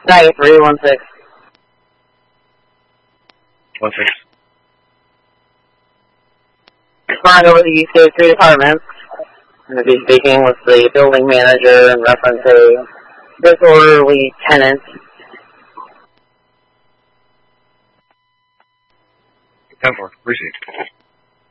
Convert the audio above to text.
Sky 316. 16. Respond over the UCA3 department. I'm going to be speaking with the building manager in reference to disorderly tenant. 10-4, received.